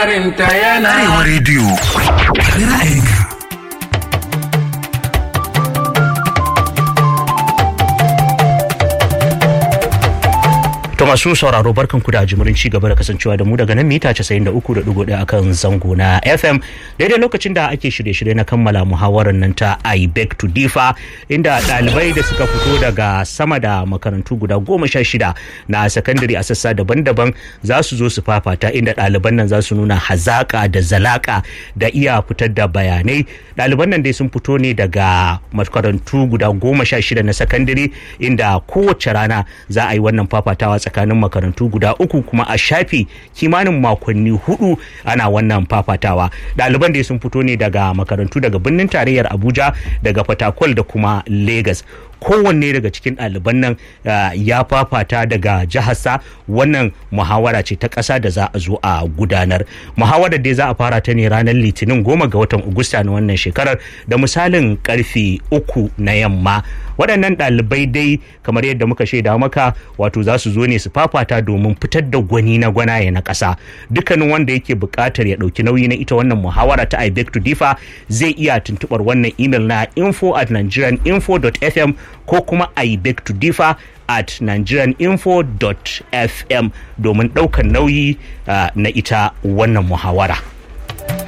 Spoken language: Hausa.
labarinta yana Arewa Radio. Ra'ayinka. To masu sauraro barkanku da jimurin ci gaba da kasancewa da mu daga nan mita 93.1 akan zango na FM daidai lokacin da ake shirye-shirye na kammala muhawarar nan ta I beg to differ inda ɗalibai da suka fito daga sama da makarantu guda 16 na sakandare a sassa daban-daban za su zo su fafata inda ɗaliban nan za su nuna hazaƙa da zalaƙa da iya fitar da bayanai. Ɗaliban nan dai sun fito ne daga makarantu guda 16 na sakandare inda kowace rana za a yi wannan fafatawa tsakanin makarantu guda uku kuma a shafi kimanin makonni 4 ana wannan fafatawa. Ɗaliban da sun fito ne daga makarantu daga birnin tarayyar Abuja, daga Fatakwal da kuma Lagos. Kowanne daga cikin ɗaliban nan ya fafata daga jiharsa. Wannan muhawara ce ta ƙasa da za a zo a gudanar. Muhawarar dai za a fara ta ne ranar Litinin 10 ga watan Agusta na wannan shekarar da misalin karfe 3 na yamma. Waɗannan ɗalibai dai kamar yadda muka shaida maka wato za su zo ne su fafata domin fitar da gwani na gwanaye na ƙasa. Dukkanin wanda yake buƙatar ya ɗauki nauyi na ita wannan muhawara ta I beg to differ zai iya tuntuɓar wannan email na info@nigerianinfo.fm ko kuma I beg to differ @nigerianinfo.fm domin ɗaukar nauyi na ita wannan muhawara.